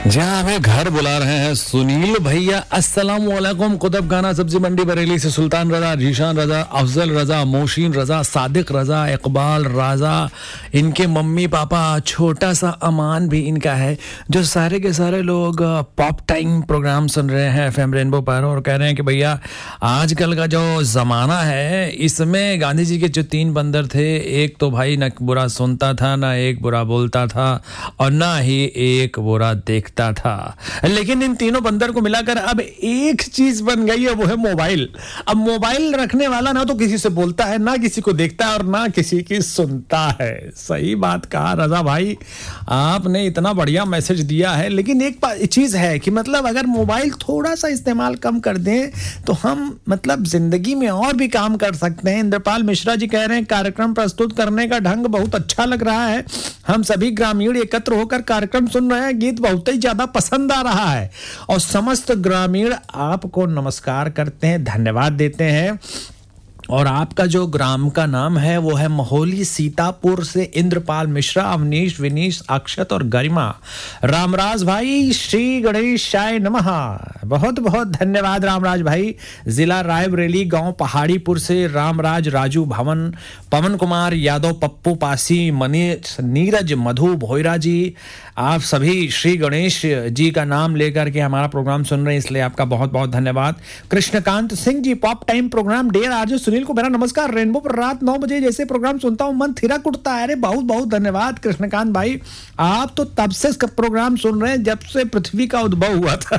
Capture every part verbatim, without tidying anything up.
जहाँ हमें घर बुला रहे हैं सुनील भैया। अस्सलाम वालेकुम। कुतुब खाना सब्जी मंडी बरेली से सुल्तान रजा, जीशान रजा, अफजल रजा, मोशीन रजा, सादिक रजा, इकबाल रजा, इनके मम्मी पापा, छोटा सा अमान भी इनका है, जो सारे के सारे लोग पॉप टाइम प्रोग्राम सुन रहे हैं एफएम रेनबो पर और कह रहे हैं कि भैया आजकल का जो ज़माना है इसमें गांधी जी के जो तीन बंदर थे, एक तो भाई न बुरा सुनता था, ना एक बुरा बोलता था और ना ही एक बुरा देखता था, लेकिन इन तीनों बंदर को मिलाकर अब एक चीज बन गई है, वो है मोबाइल। अब मोबाइल रखने वाला ना तो किसी से बोलता है, ना किसी को देखता है और ना किसी की सुनता है। सही बात कहा रजा भाई, आपने इतना बढ़िया मैसेज दिया है। लेकिन एक चीज है कि मतलब अगर मोबाइल थोड़ा सा इस्तेमाल कम कर दें तो हम मतलब जिंदगी में और भी काम कर सकते हैं। इंद्रपाल मिश्रा जी कह रहे हैं कार्यक्रम प्रस्तुत करने का ढंग बहुत अच्छा लग रहा है, हम सभी ग्रामीण एकत्र होकर कार्यक्रम सुन रहे हैं, गीत बहुत ही ज्यादा पसंद आ रहा है और समस्त ग्रामीण आपको नमस्कार करते हैं, धन्यवाद देते हैं। और आपका जो ग्राम का नाम है वो है महोली सीतापुर से इंद्रपाल मिश्रा, अवनीश, विनीश, अक्षत और गरिमा। रामराज भाई श्री गणेशाय नमः, बहुत बहुत धन्यवाद रामराज भाई। जिला रायबरेली, गांव पहाड़ीपुर से रामराज, राजू, भवन, पवन कुमार यादव, पप्पू पासी, मनीष, नीरज, मधु, भोयरा जी, आप सभी श्री गणेश जी का नाम लेकर के हमारा प्रोग्राम सुन रहे हैं, इसलिए आपका बहुत बहुत धन्यवाद। Krishnakant Singh ji, pop time programme dare RJ Sunil को मेरा नमस्कार, रेनबो पर रात नौ बजे जैसे प्रोग्राम सुनता हूं मन थिरक उठता है। अरे बहुत बहुत धन्यवाद कृष्णकांत भाई, आप तो तब से प्रोग्राम सुन रहे हैं जब से पृथ्वी का उद्भव हुआ था।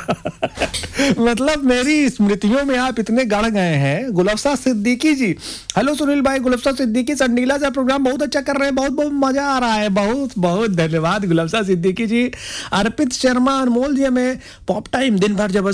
मतलब मेरी स्मृतियों में आप इतने गड़ गए हैं। गुलफ्सा सिद्दीकी जी, हेलो सुनील भाई, गुलफ्सा सिद्दीकी संडीला से प्रोग्राम बहुत अच्छा कर रहे हैं, बहुत बहुत मजा आ रहा है, बहुत बहुत धन्यवाद गुलफ्सा सिद्दीकी जी। अर्पित शर्मा, अनमोल जी, हमें पॉप टाइम दिन भर जब